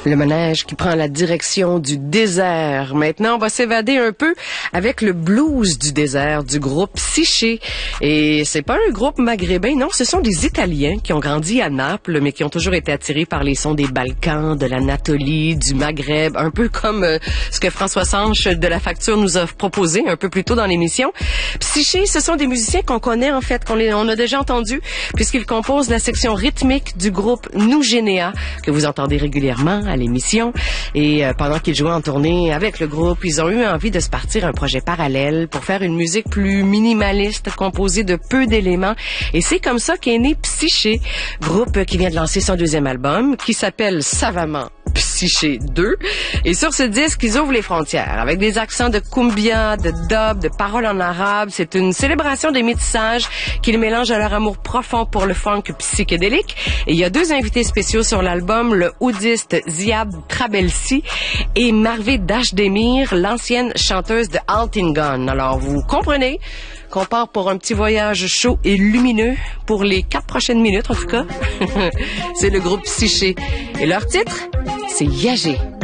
Le manège qui prend la direction du désert. Maintenant, on va s'évader un peu avec le blues du désert du groupe Psyché. Et c'est pas un groupe maghrébin, non, ce sont des Italiens qui ont grandi à Naples, mais qui ont toujours été attirés par les sons des Balkans, de l'Anatolie, du Maghreb, un peu comme ce que François Sanche de La Facture nous a proposé un peu plus tôt dans l'émission. Psyché, ce sont des musiciens qu'on connaît en fait, on a déjà entendu, puisqu'ils composent la section rythmique du groupe Nougénéa, que vous entendez régulièrement à l'émission. Et pendant qu'ils jouaient en tournée avec le groupe, ils ont eu envie de se partir un projet parallèle pour faire une musique plus minimaliste, composée de peu d'éléments. Et c'est comme ça qu'est né Psyché, groupe qui vient de lancer son deuxième album, qui s'appelle savamment Psyché 2. Et sur ce disque, ils ouvrent les frontières avec des accents de cumbia, de dub, de paroles en arabe. C'est une célébration des métissages qu'ils mélangent à leur amour profond pour le funk psychédélique. Et il y a deux invités spéciaux sur l'album, le oudiste Ziad Trabelsi et Marvé Dashdemir, l'ancienne chanteuse de Altingun. Alors, vous comprenez qu'on part pour un petit voyage chaud et lumineux pour les 4 prochaines minutes, en tout cas. C'est le groupe Psyché. Et leur titre, c'est Yagé.